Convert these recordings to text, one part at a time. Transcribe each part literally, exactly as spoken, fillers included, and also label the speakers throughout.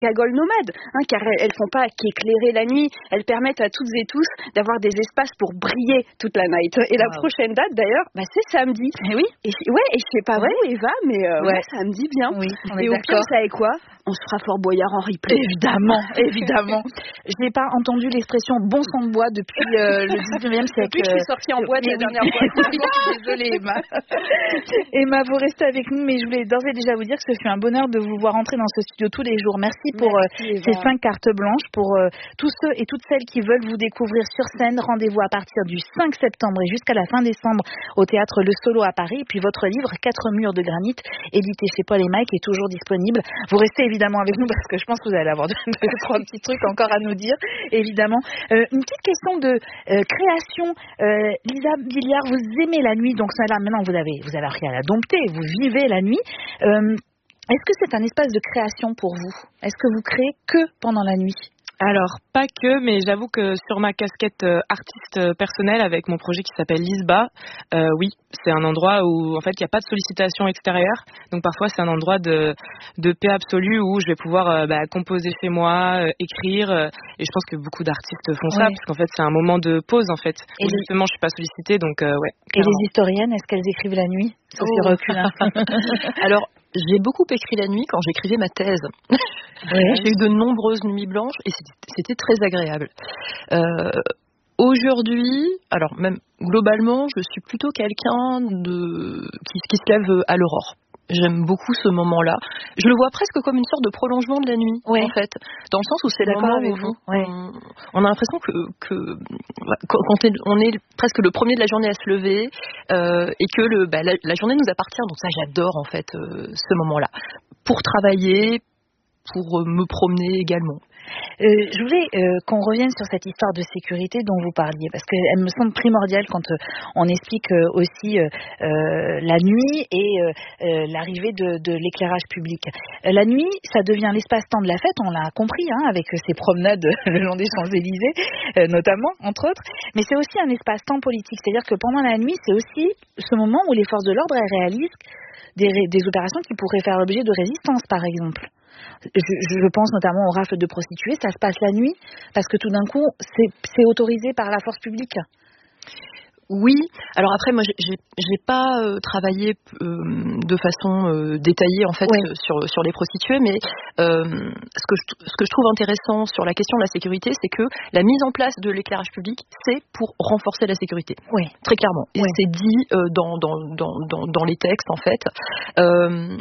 Speaker 1: cagoles nomades, hein, car elles, elles font pas qu'éclairer la nuit, elles permettent à toutes et tous d'avoir des espaces pour briller toute la night. Et la
Speaker 2: Wow.
Speaker 1: prochaine date d'ailleurs, bah, c'est samedi.
Speaker 2: Et oui.
Speaker 1: Et ouais, et je sais pas
Speaker 2: Ouais.
Speaker 1: vous Eva, mais euh,
Speaker 2: Ouais.
Speaker 1: moi ça me dit bien.
Speaker 2: Oui, on est
Speaker 1: et au pire,
Speaker 2: d'accord.
Speaker 1: vous savez quoi? On se fera Fort Boyard en replay.
Speaker 2: Évidemment, évidemment. Je n'ai pas entendu l'expression bon sang de bois depuis euh, le dix-neuvième siècle.
Speaker 1: Depuis que je suis sortie en boîte
Speaker 2: Oui,
Speaker 1: la
Speaker 2: oui.
Speaker 1: dernière fois.
Speaker 2: Oui, je suis désolée, Emma. Emma, vous restez avec nous, mais je voulais d'ores et déjà vous dire que ce fut un bonheur de vous voir entrer dans ce studio tous les jours. Merci pour
Speaker 1: Merci,
Speaker 2: euh, ces cinq cartes blanches. Pour euh, tous ceux et toutes celles qui veulent vous découvrir sur scène, rendez-vous à partir du cinq septembre et jusqu'à la fin décembre au théâtre Le Solo à Paris. Et puis votre livre, Quatre murs de granit, édité chez Paul et Mike, est toujours disponible. Vous restez évidemment avec nous parce que je pense que vous allez avoir deux, deux trois petits trucs encore à nous dire, évidemment. Euh, une petite question de euh, création. Euh, Lisa Billiard, vous aimez la nuit, donc ça là maintenant vous avez vous avez appris à la dompter, vous vivez la nuit. Euh, est-ce que c'est un espace de création pour vous? Est-ce que vous créez que pendant la nuit?
Speaker 3: Alors, pas que, mais j'avoue que sur ma casquette euh, artiste euh, personnelle avec mon projet qui s'appelle Lisba, euh, oui, c'est un endroit où en fait il n'y a pas de sollicitation extérieure. Donc parfois c'est un endroit de, de paix absolue où je vais pouvoir euh, bah, composer chez moi, euh, écrire. Euh, et je pense que beaucoup d'artistes font ça,
Speaker 2: Ouais.
Speaker 3: parce qu'en fait c'est un moment de pause en fait.
Speaker 2: Et
Speaker 3: Où
Speaker 2: les-
Speaker 3: justement je suis pas sollicitée, donc euh, ouais.
Speaker 2: Et
Speaker 3: clairement.
Speaker 2: les historiennes, est-ce qu'elles écrivent la nuit? Sophie
Speaker 4: Oh.
Speaker 2: Recul.
Speaker 4: Alors, j'ai beaucoup écrit la nuit quand j'écrivais ma thèse.
Speaker 2: Ouais.
Speaker 4: J'ai eu de nombreuses nuits blanches et c'était, c'était très agréable. Euh, aujourd'hui, alors même globalement, je suis plutôt quelqu'un de qui, qui se lève à l'aurore. J'aime beaucoup ce moment-là. Je le vois presque comme une sorte de prolongement de la nuit,
Speaker 2: Ouais.
Speaker 4: en fait, dans le sens où c'est le
Speaker 2: D'accord
Speaker 4: moment
Speaker 2: avec
Speaker 4: où
Speaker 2: vous. Ouais.
Speaker 4: on, on a l'impression que, que quand quand on est presque le premier de la journée à se lever euh, et que le, bah, la, la journée nous appartient. Donc ça, j'adore en fait euh, ce moment-là pour travailler, pour euh, me promener également.
Speaker 2: Euh, je voulais euh, qu'on revienne sur cette histoire de sécurité dont vous parliez, parce qu'elle me semble primordiale quand euh, on explique euh, aussi euh, euh, la nuit et euh, euh, l'arrivée de, de l'éclairage public. Euh, la nuit, ça devient l'espace-temps de la fête, on l'a compris, hein, avec euh, ces promenades le long des Champs-Élysées, euh, notamment, entre autres, mais c'est aussi un espace-temps politique, c'est-à-dire que pendant la nuit, c'est aussi ce moment où les forces de l'ordre elles réalisent des, ré- des opérations qui pourraient faire l'objet de résistance, par exemple. Je, je pense notamment aux rafles de prostituées, ça se passe la nuit parce que tout d'un coup c'est, c'est autorisé par la force publique.
Speaker 4: Oui, alors après moi j'ai, j'ai, j'ai pas euh, travaillé euh, de façon euh, détaillée en fait
Speaker 2: Ouais.
Speaker 4: euh, sur sur les prostituées, mais euh, ce que je, ce que je trouve intéressant sur la question de la sécurité, c'est que la mise en place de l'éclairage public, c'est pour renforcer la sécurité.
Speaker 2: Oui.
Speaker 4: Très clairement. Et
Speaker 2: Ouais.
Speaker 4: c'est dit euh, dans, dans dans dans dans les textes en fait. Euh,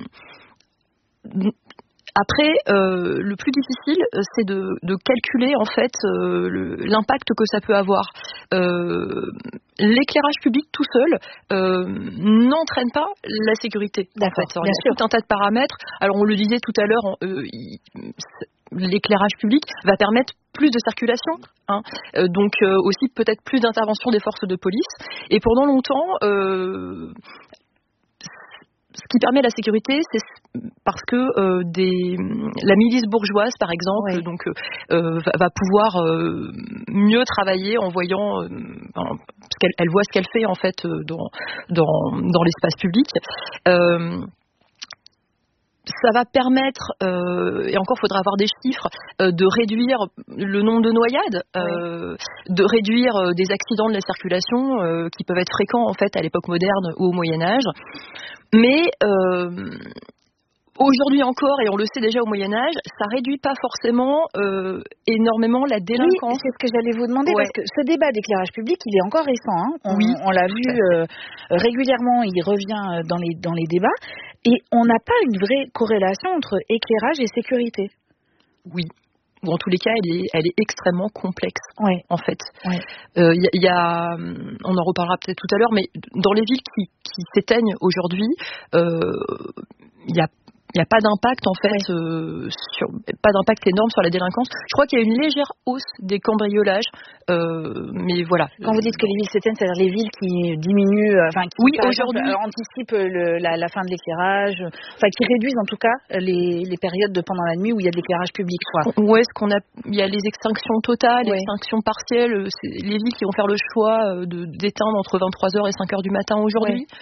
Speaker 4: Après, euh, le plus difficile, euh, c'est de, de calculer en fait euh, le, l'impact que ça peut avoir. Euh, l'éclairage public tout seul euh, n'entraîne pas la sécurité.
Speaker 2: D'accord,
Speaker 4: en fait. Alors,
Speaker 2: bien
Speaker 4: il y a
Speaker 2: sûr.
Speaker 4: tout un tas de paramètres. Alors on le disait tout à l'heure, euh, il, l'éclairage public va permettre plus de circulation, hein, euh, donc euh, aussi peut-être plus d'intervention des forces de police. Et pendant longtemps, euh, ce qui permet la sécurité, c'est parce que euh, des, la milice bourgeoise, par exemple,
Speaker 2: Oui.
Speaker 4: donc euh, va, va pouvoir euh, mieux travailler en voyant, euh, enfin, parce qu'elle elle voit ce qu'elle fait en fait euh, dans dans dans l'espace public. Euh, Ça va permettre, euh, et encore faudra avoir des chiffres, euh, de réduire le nombre de noyades, euh, de réduire euh, des accidents de la circulation euh, qui peuvent être fréquents en fait à l'époque moderne ou au Moyen Âge. Mais euh, aujourd'hui encore, et on le sait déjà au Moyen Âge, ça réduit pas forcément euh, énormément la délinquance.
Speaker 2: Oui, c'est ce que j'allais vous demander,
Speaker 4: Ouais.
Speaker 2: parce que ce débat d'éclairage public, il est encore récent. Hein. On,
Speaker 4: Oui,
Speaker 2: on l'a vu euh, régulièrement, il revient dans les, dans les débats, et on n'a pas une vraie corrélation entre éclairage et sécurité.
Speaker 4: Oui. Ou en tous les cas, elle est, elle est extrêmement complexe,
Speaker 2: Ouais.
Speaker 4: en fait.
Speaker 2: Ouais.
Speaker 4: Euh, y a, y a, on en reparlera peut-être tout à l'heure, mais dans les villes qui, qui s'éteignent aujourd'hui, euh, il y a il n'y a pas d'impact en fait,
Speaker 2: Ouais.
Speaker 4: euh, sur, pas d'impact énorme sur la délinquance. Je crois qu'il y a une légère hausse des cambriolages, euh, mais voilà.
Speaker 2: Quand vous dites que les villes s'éteignent, c'est-à-dire les villes qui diminuent, euh, enfin qui
Speaker 4: Oui,
Speaker 2: par exemple,
Speaker 4: aujourd'hui.
Speaker 2: euh, anticipent le, la, la fin de l'éclairage, euh, enfin qui réduisent en tout cas les, les périodes de pendant la nuit où il y a de l'éclairage public, quoi.
Speaker 4: Où est-ce qu'on a, il y a les extinctions totales, les
Speaker 2: Ouais.
Speaker 4: extinctions partielles, c'est les villes qui vont faire le choix euh, de d'éteindre entre vingt-trois heures et cinq heures du matin aujourd'hui.
Speaker 2: Ouais. Ouais.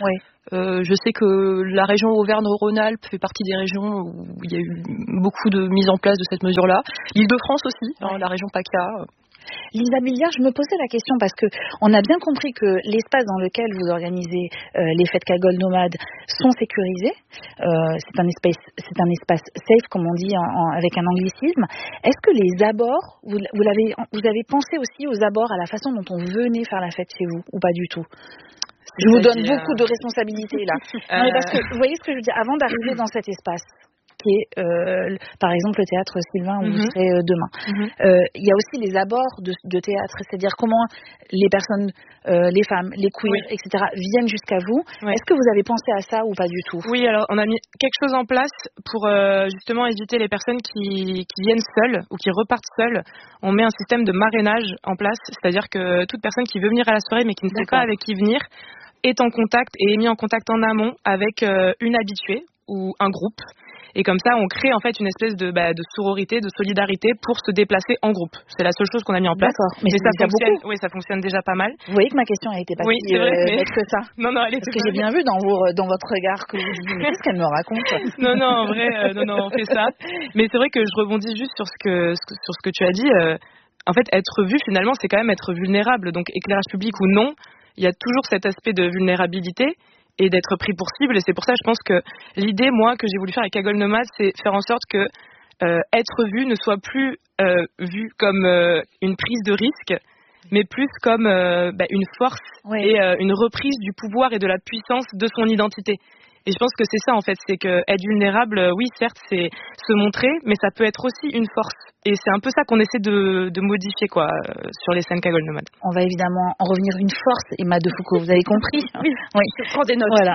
Speaker 4: Euh, je sais que la région Auvergne-Rhône-Alpes fait partie des régions où il y a eu beaucoup de mise en place de cette mesure-là. L'Île-de-France aussi, hein, la région PACA.
Speaker 2: Lisa Billiard, je me posais la question parce que on a bien compris que l'espace dans lequel vous organisez euh, les fêtes Cagole Nomades sont sécurisés. Euh, c'est un espace, c'est un espace safe, comme on dit en, en, avec un anglicisme. Est-ce que les abords, vous, vous, l'avez, vous avez pensé aussi aux abords, à la façon dont on venait faire la fête chez vous, ou pas du tout? Je vous donne beaucoup de responsabilités là. Non, mais parce que vous voyez ce que je veux dire. Avant d'arriver dans cet espace, qui est, euh, par exemple, le théâtre Sylvain où mm-hmm. vous serez euh, demain. Mm-hmm. Euh, il y a aussi les abords de, de théâtre, c'est-à-dire comment les personnes, euh, les femmes, les queers, oui. et cetera viennent jusqu'à vous. Oui. Est-ce que vous avez pensé à ça ou pas du tout?
Speaker 3: Oui, alors on a mis quelque chose en place pour euh, justement éviter les personnes qui, qui viennent seules ou qui repartent seules. On met un système de marrainage en place, c'est-à-dire que toute personne qui veut venir à la soirée mais qui ne sait pas avec qui venir est en contact et est mis en contact en amont avec euh, une habituée ou un groupe. Et comme ça, on crée en fait une espèce de, bah, de sororité, de solidarité pour se déplacer en groupe. C'est la seule chose qu'on a mis en place.
Speaker 2: D'accord, mais,
Speaker 3: mais ça fonctionne.
Speaker 2: Beaucoup.
Speaker 3: Oui, ça fonctionne déjà pas mal.
Speaker 2: Vous voyez que ma question a été pas
Speaker 3: oui,
Speaker 2: si
Speaker 3: vrai,
Speaker 2: euh,
Speaker 3: mais...
Speaker 2: bête que ça.
Speaker 3: Non, non, elle
Speaker 2: Parce que j'ai bien vu dans, vos, dans votre regard que vous dites, mais qu'est-ce qu'elle me raconte?
Speaker 3: Non, non, en vrai, euh, non, non, on fait ça. Mais c'est vrai que je rebondis juste sur ce que, sur ce que tu as dit. Euh, en fait, être vu, finalement, c'est quand même être vulnérable. Donc, éclairage public ou non, il y a toujours cet aspect de vulnérabilité et d'être pris pour cible. Et c'est pour ça, je pense que l'idée, moi, que j'ai voulu faire avec Cagole Nomade, c'est faire en sorte que euh, être vu ne soit plus euh, vu comme euh, une prise de risque, mais plus comme euh, bah, une force oui. et euh, une reprise du pouvoir et de la puissance de son identité. Et je pense que c'est ça, en fait, c'est que être vulnérable, oui, certes, c'est se montrer, mais ça peut être aussi une force. Et c'est un peu ça qu'on essaie de, de modifier, quoi, sur les scènes Cagole Nomade.
Speaker 2: On va évidemment en revenir une force, Emma de Foucault, vous avez compris?
Speaker 1: Oui, oui, je prends des notes.
Speaker 2: Voilà.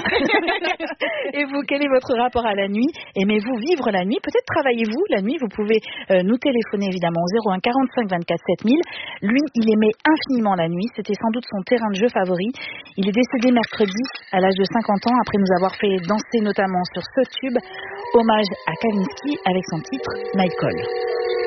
Speaker 2: Et vous, quel est votre rapport à la nuit? Aimez-vous vivre la nuit? Peut-être travaillez-vous la nuit? Vous pouvez euh, nous téléphoner, évidemment, au zéro un quarante-cinq vingt-quatre sept mille. Lui, il aimait infiniment la nuit. C'était sans doute son terrain de jeu favori. Il est décédé mercredi, à l'âge de cinquante ans, après nous avoir fait danser notamment sur ce tube, hommage à Kavinsky avec son titre Night Call.